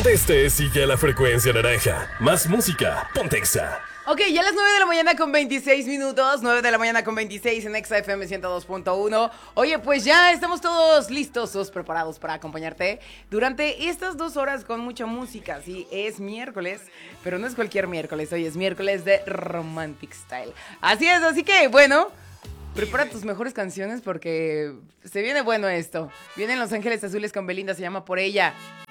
donde estés, sigue la frecuencia naranja. Más música, ponte Exa. Ok, ya a las 9 de la mañana con 26 minutos, 9 de la mañana con 26 en Exa FM 102.1. Oye, pues ya estamos todos listos, todos preparados para acompañarte durante estas 2 horas con mucha música. Sí, es miércoles, pero no es cualquier miércoles, hoy es miércoles de Romantic Style. Así es, así que bueno, prepara tus mejores canciones porque se viene bueno esto. Vienen Los Ángeles Azules con Belinda, se llama Por Ella.